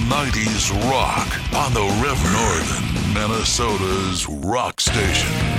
90s rock on the Riff Northern, Minnesota's rock station.